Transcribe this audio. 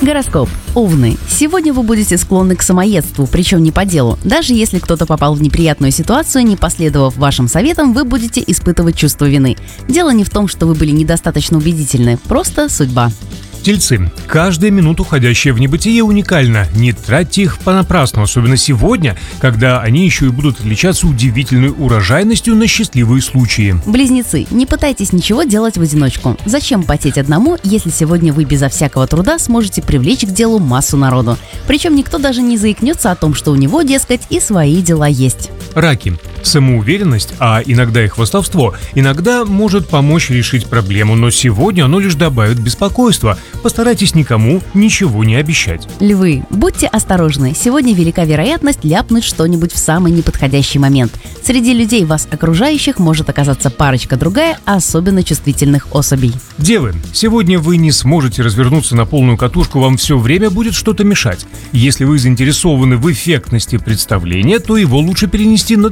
Гороскоп. Овны. Сегодня вы будете склонны к самоедству, причем не по делу. Даже если кто-то попал в неприятную ситуацию, не последовав вашим советам, вы будете испытывать чувство вины. Дело не в том, что вы были недостаточно убедительны, просто судьба. Тельцы. Каждая минута, уходящая в небытие, уникальна. Не тратьте их понапрасну, особенно сегодня, когда они еще и будут отличаться удивительной урожайностью на счастливые случаи. Близнецы. Не пытайтесь ничего делать в одиночку. Зачем потеть одному, если сегодня вы безо всякого труда сможете привлечь к делу массу народу? Причем никто даже не заикнется о том, что у него, дескать, и свои дела есть. Раки. Самоуверенность, а иногда и хвастовство, иногда может помочь решить проблему, но сегодня оно лишь добавит беспокойства. Постарайтесь никому ничего не обещать. Львы. Будьте осторожны. Сегодня велика вероятность ляпнуть что-нибудь в самый неподходящий момент. Среди людей вас окружающих может оказаться парочка-другая особенно чувствительных особей. Девы. Сегодня вы не сможете развернуться на полную катушку, вам все время будет что-то мешать. Если вы заинтересованы в эффектности представления, то его лучше перенести на